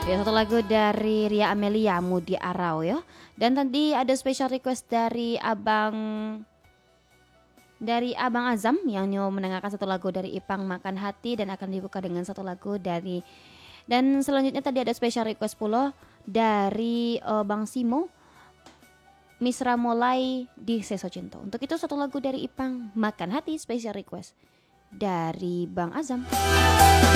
Ya, satu lagu dari Ria Amelia, Mudi Arau ya. Dan tadi ada special request dari Abang Azam yang nyo mendengarkan satu lagu dari Ipang Makan Hati dan akan dibuka dengan satu lagu dari, dan selanjutnya tadi ada special request pula dari Bang Simo, Misra Mulai di Seso Cinta. Untuk itu satu lagu dari Ipang Makan Hati special request dari Bang Azam.